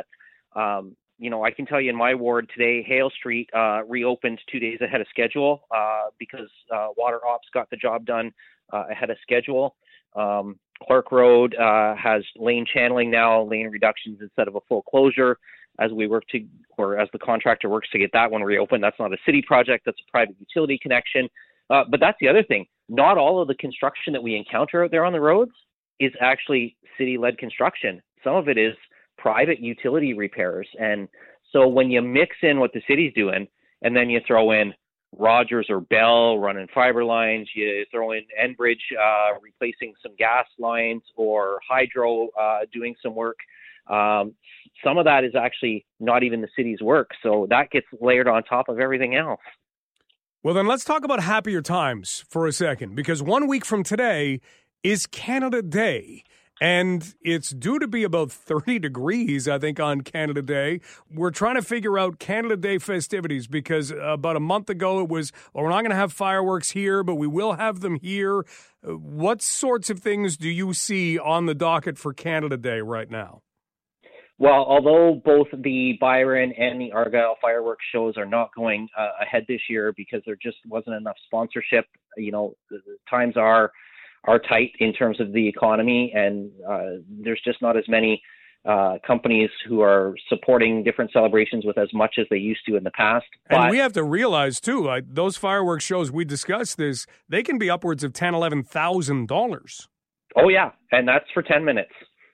You know, I can tell you in my ward today, Hale Street reopened 2 days ahead of schedule because water ops got the job done ahead of schedule. Clark Road has lane channeling now, lane reductions instead of a full closure as we work to, or as the contractor works to get that one reopened. That's not a city project, that's a private utility connection. But that's the other thing. Not all of the construction that we encounter out there on the roads is actually city-led construction. Some of it is private utility repairs. And so when you mix in what the city's doing, and then you throw in Rogers or Bell running fiber lines, you throw in Enbridge replacing some gas lines, or Hydro doing some work, some of that is actually not even the city's work. So that gets layered on top of everything else. Well, then let's talk about happier times for a second, because 1 week from today is Canada Day. And it's due to be about 30 degrees, I think, on Canada Day. We're trying to figure out Canada Day festivities because about a month ago it was, well, we're not going to have fireworks here, but we will have them here. What sorts of things do you see on the docket for Canada Day right now? Well, although both the Byron and the Argyle fireworks shows are not going ahead this year because there just wasn't enough sponsorship, you know, the times are tight in terms of the economy, and there's just not as many companies who are supporting different celebrations with as much as they used to in the past. And we have to realize, too, like those fireworks shows we discussed this, they can be upwards of $10,000, $11,000. Oh, yeah, and that's for 10 minutes.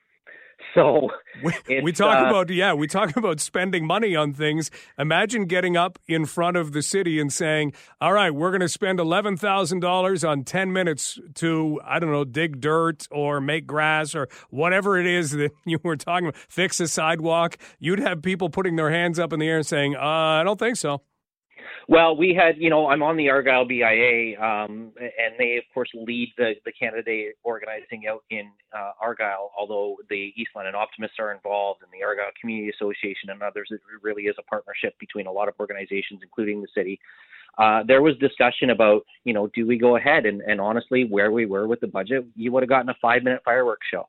So we talk about spending money on things. Imagine getting up in front of the city and saying, all right, we're going to spend $11,000 on 10 minutes to, I don't know, dig dirt or make grass or whatever it is that you were talking about, fix a sidewalk. You'd have people putting their hands up in the air and saying, I don't think so. Well, we had, I'm on the Argyle BIA, and they, of course, lead the Canada Day organizing out in Argyle, although the East London Optimists are involved and the Argyle Community Association and others. It really is a partnership between a lot of organizations, including the city. There was discussion about, do we go ahead? And honestly, where we were with the budget, you would have gotten a 5-minute fireworks show.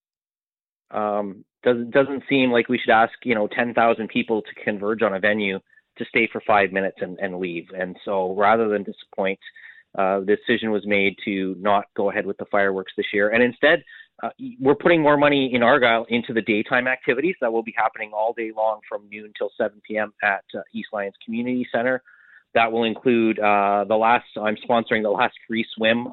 Doesn't seem like we should ask, 10,000 people to converge on a venue to stay for 5 minutes and leave. And so rather than disappoint, the decision was made to not go ahead with the fireworks this year. And instead, we're putting more money in Argyle into the daytime activities that will be happening all day long from noon till 7 p.m. at East Lyons Community Center. That will include I'm sponsoring the last free swim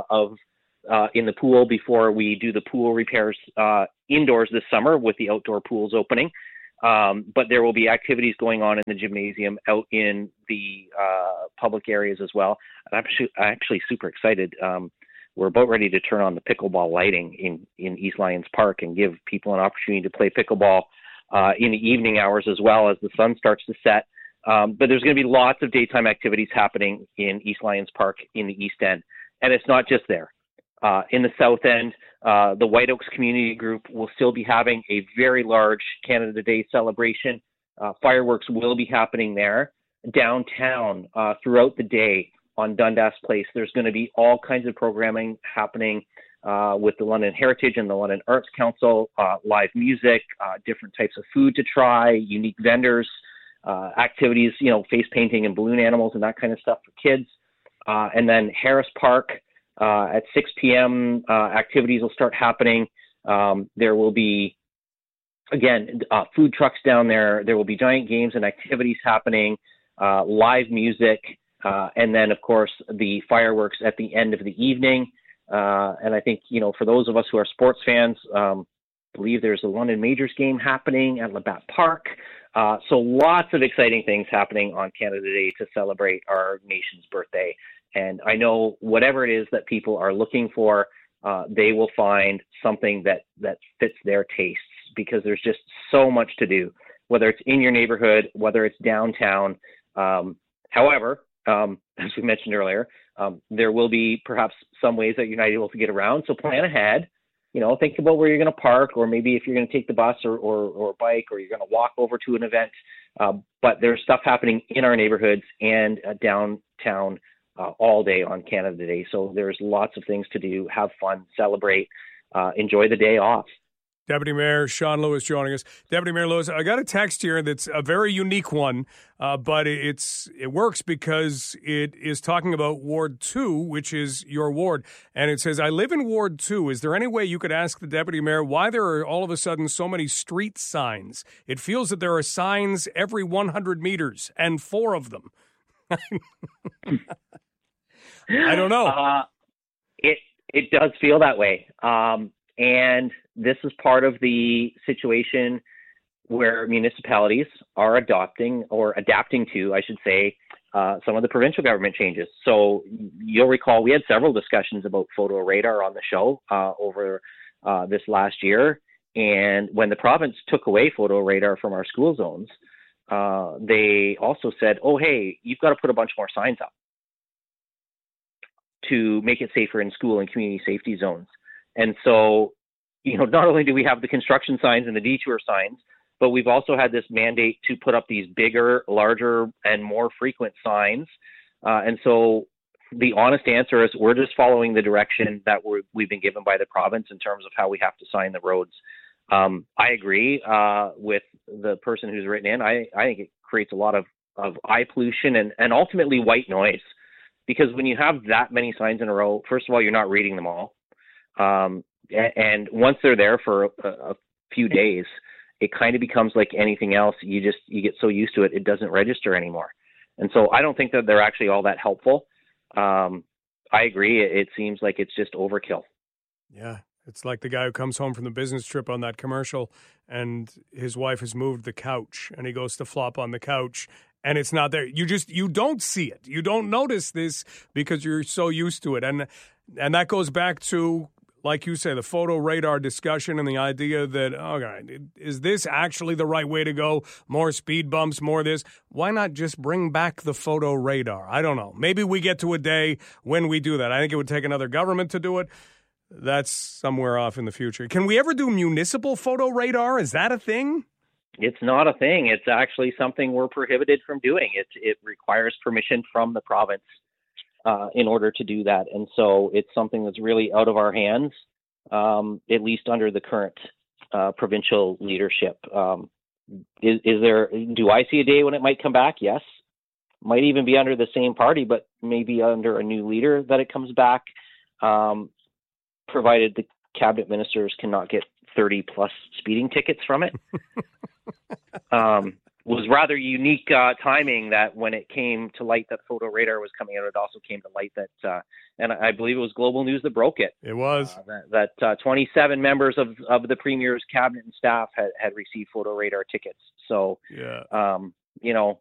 in the pool before we do the pool repairs indoors this summer with the outdoor pools opening. But there will be activities going on in the gymnasium out in the public areas as well. And I'm actually super excited. We're about ready to turn on the pickleball lighting in East Lyons Park and give people an opportunity to play pickleball in the evening hours as well as the sun starts to set. But there's going to be lots of daytime activities happening in East Lyons Park in the East End. And it's not just there. In the South End, the White Oaks Community Group will still be having a very large Canada Day celebration. Fireworks will be happening there. Downtown, throughout the day on Dundas Place, there's going to be all kinds of programming happening with the London Heritage and the London Arts Council, live music, different types of food to try, unique vendors, activities, face painting and balloon animals and that kind of stuff for kids. And then Harris Park, at 6 p.m., activities will start happening. There will be, again, food trucks down there. There will be giant games and activities happening, live music, and then, of course, the fireworks at the end of the evening. And I think, for those of us who are sports fans, believe there's a London Majors game happening at Labatt Park. So lots of exciting things happening on Canada Day to celebrate our nation's birthday. And I know whatever it is that people are looking for, they will find something that fits their tastes, because there's just so much to do, whether it's in your neighborhood, whether it's downtown. However, as we mentioned earlier, there will be perhaps some ways that you're not able to get around. So plan ahead. Think about where you're going to park, or maybe if you're going to take the bus or bike, or you're going to walk over to an event. But there's stuff happening in our neighborhoods and downtown all day on Canada Day. So there's lots of things to do, have fun, celebrate, enjoy the day off. Deputy Mayor Sean Lewis joining us. Deputy Mayor Lewis, I got a text here that's a very unique one, but it works because it is talking about Ward 2, which is your ward. And it says, I live in Ward 2. Is there any way you could ask the Deputy Mayor why there are all of a sudden so many street signs? It feels that there are signs every 100 meters, and 4 of them. I don't know. It does feel that way. And this is part of the situation where municipalities are adapting to, I should say, some of the provincial government changes. So you'll recall we had several discussions about photo radar on the show over this last year. And when the province took away photo radar from our school zones, they also said, oh, hey, you've got to put a bunch more signs up to make it safer in school and community safety zones. And so, not only do we have the construction signs and the detour signs, but we've also had this mandate to put up these bigger, larger, and more frequent signs. And so the honest answer is we're just following the direction that we've been given by the province in terms of how we have to sign the roads. I agree with the person who's written in. I think it creates a lot of eye pollution and ultimately white noise. Because when you have that many signs in a row, first of all, you're not reading them all. And once they're there for a few days, it kind of becomes like anything else. You get so used to it, it doesn't register anymore. And so I don't think that they're actually all that helpful. I agree. It seems like it's just overkill. Yeah. It's like the guy who comes home from the business trip on that commercial and his wife has moved the couch and he goes to flop on the couch and it's not there. You don't see it. You don't notice this because you're so used to it. And that goes back to like you say, the photo radar discussion and the idea that, okay, is this actually the right way to go? More speed bumps, more this. Why not just bring back the photo radar? I don't know. Maybe we get to a day when we do that. I think it would take another government to do it. That's somewhere off in the future. Can we ever do municipal photo radar? Is that a thing? It's not a thing. It's actually something we're prohibited from doing. It requires permission from the province in order to do that. And so it's something that's really out of our hands, at least under the current provincial leadership. Do I see a day when it might come back? Yes. Might even be under the same party, but maybe under a new leader that it comes back, provided the cabinet ministers cannot get 30 plus speeding tickets from it. Was rather unique timing that when it came to light that photo radar was coming out, it also came to light that, and I believe it was Global News that broke it. It was. That 27 members of the Premier's cabinet and staff had received photo radar tickets. So, yeah. You know,